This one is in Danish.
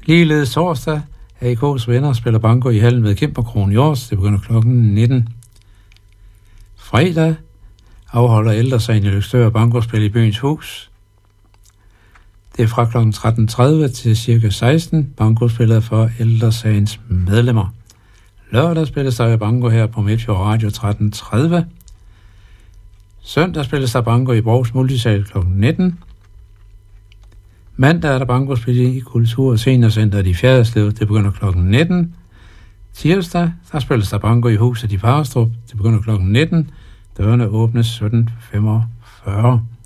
Ligeledes torsdag, AIK's venner spiller banko i hallen ved Kæmperkrogen i Års. Det begynder klokken 19. Fredag afholder Ældresagen i Løgstør bankospil i Byens Hus. Det er fra kl. 13.30 til ca. 16. Bankospillet for Ældresagens medlemmer. Lørdag spilles der banko her på Midtfjord Radio 13.30. Søndag spilles der banko i Borgs Multisal kl. 19. Mandag er der bankospil i Kultur- og Seniorcenteret i Fjerderslev. Det begynder kl. 19. Tirsdag der spilles der banko i Huset i Parrestrup. Det begynder kl. 19. Dørene åbnes 17.45.